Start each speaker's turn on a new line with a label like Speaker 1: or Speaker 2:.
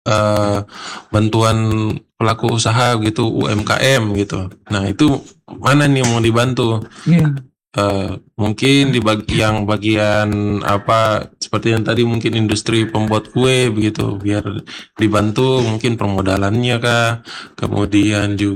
Speaker 1: eh, bantuan pelaku usaha gitu, UMKM gitu. Nah, itu mana nih yang mau dibantu?
Speaker 2: Iya.
Speaker 1: Mungkin di yang bagian apa seperti yang tadi mungkin industri pembuat kue begitu, biar dibantu mungkin permodalannya kah, kemudian juga